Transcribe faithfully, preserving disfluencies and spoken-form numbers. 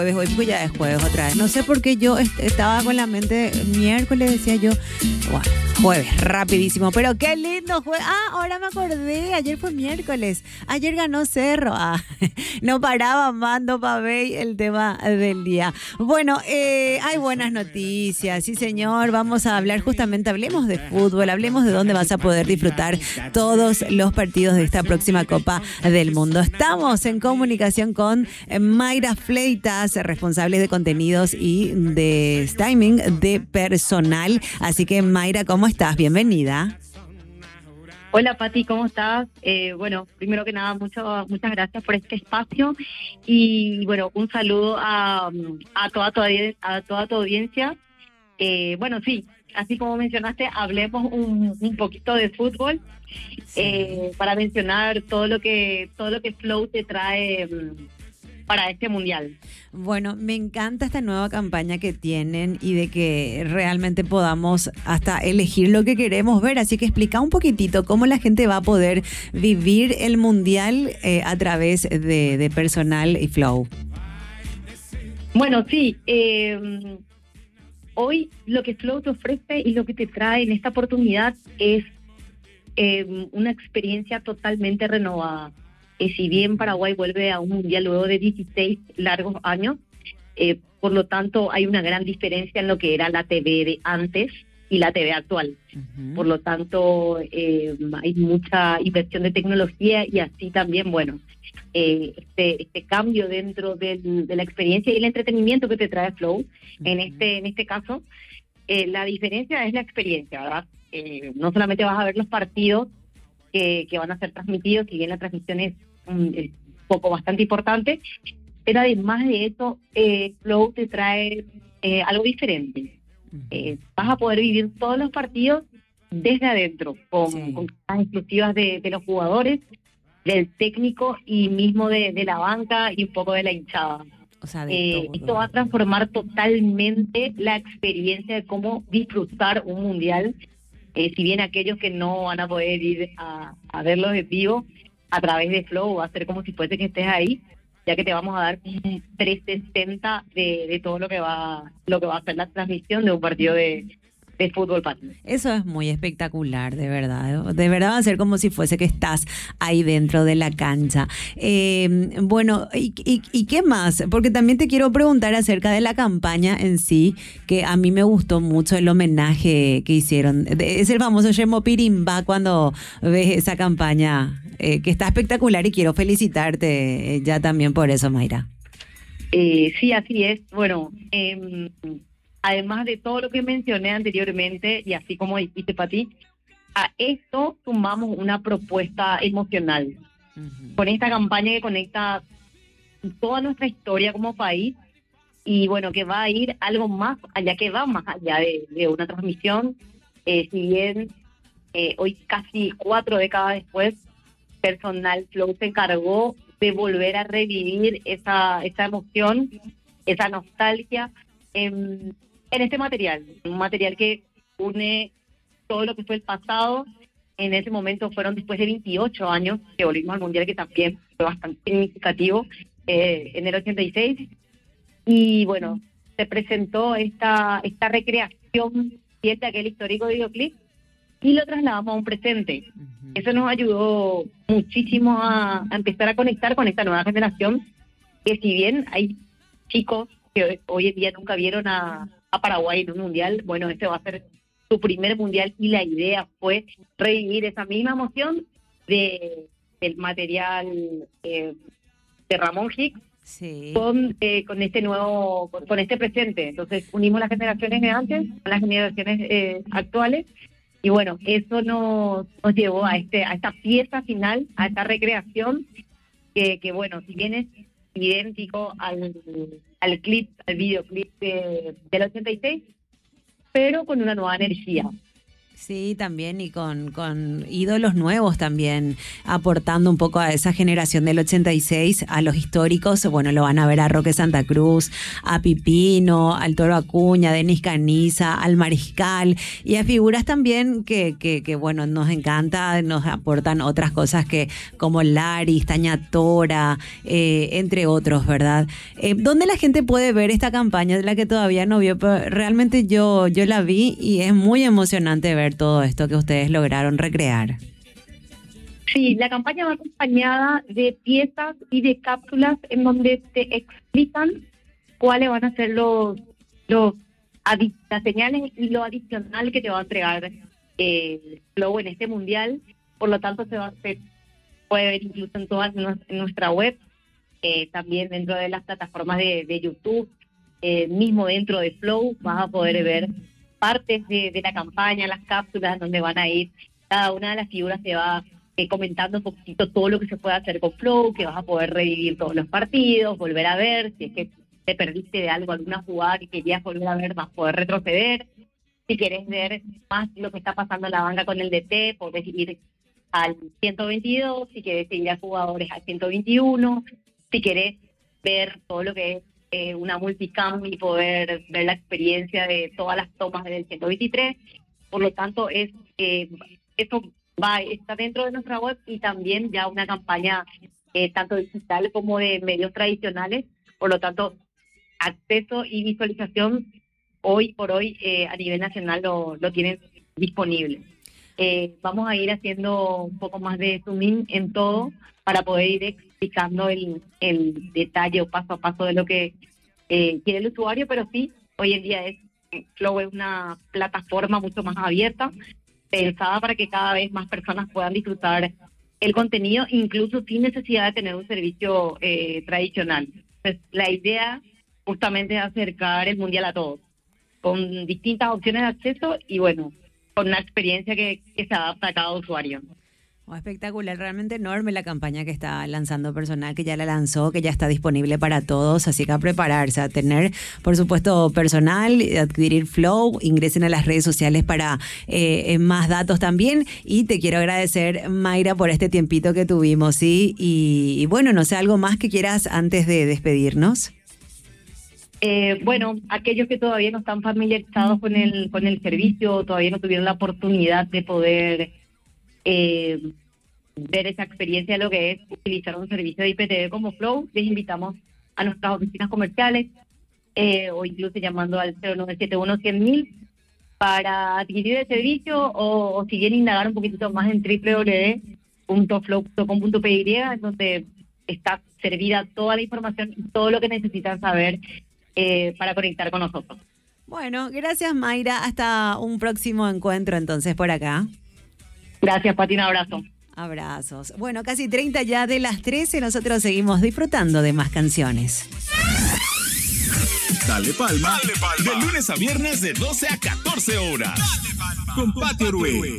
Jueves, hoy porque ya es jueves otra vez. No sé por qué yo est- estaba con la mente miércoles, decía yo, bueno, jueves, rapidísimo, pero qué lindo jueves. Ah, ahora me acordé, ayer fue miércoles, ayer ganó Cerro. Ah, no paraba Mando Pavey el tema del día. Bueno, eh, hay buenas noticias, sí señor, vamos a hablar justamente, hablemos de fútbol, hablemos de dónde vas a poder disfrutar todos los partidos de esta próxima Copa del Mundo. Estamos en comunicación con eh, Mayra Fleitas, responsable de contenidos y de timing de personal. Así que Mayra, ¿cómo estás? Bienvenida. Hola Pati, ¿cómo estás? Eh, bueno, primero que nada, mucho, muchas gracias por este espacio y bueno, un saludo a, a, toda, tu, audien- a toda tu audiencia. Eh, bueno, sí, así como mencionaste, hablemos un, un poquito de fútbol eh, para mencionar todo lo que todo lo que Flow te trae mm, para este mundial. Bueno, me encanta esta nueva campaña que tienen y de que realmente podamos hasta elegir lo que queremos ver. Así que explica un poquitito cómo la gente va a poder vivir el mundial eh, a través de, de personal y Flow. Bueno, sí, eh, hoy lo que Flow te ofrece y lo que te trae en esta oportunidad es eh, una experiencia totalmente renovada. Eh, si bien Paraguay vuelve a un mundial luego de dieciséis largos años, eh, por lo tanto hay una gran diferencia en lo que era la T V de antes y la T V actual. Uh-huh. Por lo tanto, eh, hay mucha inversión de tecnología y así también, bueno, eh, este, este cambio dentro del, de la experiencia y el entretenimiento que te trae Flow. Uh-huh. En este, en este caso, eh, la diferencia es la experiencia, ¿verdad? Eh, no solamente vas a ver los partidos que, que van a ser transmitidos, si bien la transmisión es un, es un poco bastante importante, pero además de eso, eh, Flow te trae eh, algo diferente. Eh, vas a poder vivir todos los partidos desde adentro, con, Sí. con cosas exclusivas de, de los jugadores, del técnico y mismo de, de la banca y un poco de la hinchada. O sea, de Eh, todo. esto va a transformar totalmente la experiencia de cómo disfrutar un mundial. Eh, si bien aquellos que no van a poder ir a, a verlos en vivo a través de Flow, va a ser como si fuese que estés ahí, ya que te vamos a dar un trescientos sesenta de, de todo lo que va lo que va a ser la transmisión de un partido de, de fútbol patio. Eso es muy espectacular, de verdad. De verdad va a ser como si fuese que estás ahí dentro de la cancha. Eh, bueno, ¿y, y, ¿y qué más? Porque también te quiero preguntar acerca de la campaña en sí, que a mí me gustó mucho el homenaje que hicieron. Es el famoso Yemo Pirimba cuando ves esa campaña, eh, que está espectacular y quiero felicitarte eh, ya también por eso, Mayra. Eh, sí, así es. Bueno, eh, además de todo lo que mencioné anteriormente, y así como dijiste para ti, a esto sumamos una propuesta emocional. Uh-huh. Con esta campaña que conecta toda nuestra historia como país y bueno, que va a ir algo más allá, que va más allá de, de una transmisión. Eh, si bien eh, hoy casi cuatro décadas después, Personal Flow se encargó de volver a revivir esa, esa emoción, esa nostalgia en, en este material, un material que une todo lo que fue el pasado. En ese momento fueron después de veintiocho años que volvimos al Mundial, que también fue bastante significativo, eh, en el ochenta y seis. Y bueno, se presentó esta, esta recreación de aquel histórico videoclip y lo trasladamos a un presente. Uh-huh. Eso nos ayudó muchísimo a, a empezar a conectar con esta nueva generación, que si bien hay chicos que hoy, hoy en día nunca vieron a, a Paraguay en un mundial, bueno, este va a ser su primer mundial y la idea fue revivir esa misma emoción de, del material eh, de Ramón Hicks. Sí. Con, eh, con este nuevo, con, con este presente. Entonces unimos las generaciones de antes con las generaciones eh, actuales y bueno, eso nos, nos llevó a este a esta pieza final, a esta recreación que, que bueno, si bien es idéntico al, al clip, al videoclip de, del ochenta y seis, pero con una nueva energía. Sí, también, y con, con ídolos nuevos también, aportando un poco a esa generación del ochenta y seis, a los históricos. Bueno, lo van a ver a Roque Santa Cruz, a Pipino, al Toro Acuña, a Denis Caniza, al Mariscal, y a figuras también que, que, que, bueno, nos encanta, nos aportan otras cosas que como Laris, Taña Tora, eh, entre otros, ¿verdad? Eh, ¿Dónde la gente puede ver esta campaña de la que todavía no vio? Pero realmente yo, yo la vi y es muy emocionante ver todo esto que ustedes lograron recrear. Sí, la campaña va acompañada de piezas y de cápsulas en donde te explican cuáles van a ser los, los las señales y lo adicional que te va a entregar eh, Flow en este mundial. Por lo tanto, se, va, se puede ver incluso en toda en nuestra web, eh, también dentro de las plataformas de, de YouTube, eh, mismo dentro de Flow vas a poder ver partes de, de la campaña, las cápsulas donde van a ir, cada una de las figuras te va eh, comentando un poquito todo lo que se puede hacer con Flow, que vas a poder revivir todos los partidos, volver a ver, si es que te perdiste de algo, alguna jugada que querías volver a ver, vas a poder retroceder. Si querés ver más lo que está pasando en la banca con el D T, podés ir al ciento veintidós, si querés seguir a jugadores al ciento veintiuno, si querés ver todo lo que es Eh, una multicam y poder ver la experiencia de todas las tomas del ciento veintitrés. Por lo tanto, es eh, esto va está dentro de nuestra web, y también ya una campaña eh, tanto digital como de medios tradicionales. Por lo tanto, acceso y visualización hoy por hoy eh, a nivel nacional lo, lo tienen disponible. Eh, vamos a ir haciendo un poco más de zoom in en todo para poder ir explicando el, el detalle o paso a paso de lo que eh, quiere el usuario, pero sí, hoy en día es Flow es una plataforma mucho más abierta, pensada para que cada vez más personas puedan disfrutar el contenido, incluso sin necesidad de tener un servicio eh, tradicional. Entonces, la idea justamente es acercar el mundial a todos, con distintas opciones de acceso y bueno, con una experiencia que, que se adapta a cada usuario. Oh, espectacular, realmente enorme la campaña que está lanzando personal, que ya la lanzó, que ya está disponible para todos, así que a prepararse, a tener, por supuesto, personal, adquirir Flow, ingresen a las redes sociales para eh, más datos también, y te quiero agradecer, Mayra, por este tiempito que tuvimos, ¿sí? Y, y bueno, no sé, algo más que quieras antes de despedirnos. Eh, bueno, aquellos que todavía no están familiarizados con el con el servicio, todavía no tuvieron la oportunidad de poder eh, ver esa experiencia de lo que es utilizar un servicio de I P T V como Flow, les invitamos a nuestras oficinas comerciales eh, o incluso llamando al cero nueve siete uno cien mil para adquirir el servicio, o, o si quieren indagar un poquitito más en doble u doble u doble u punto flow punto com punto p y, donde está servida toda la información y todo lo que necesitan saber Eh, para conectar con nosotros. Bueno, gracias, Mayra. Hasta un próximo encuentro entonces por acá. Gracias, Pati, un abrazo. Abrazos. Bueno, casi treinta ya de las trece, nosotros seguimos disfrutando de más canciones. Dale Palma, Dale Palma. De lunes a viernes de doce a catorce horas. Con Pati Orue.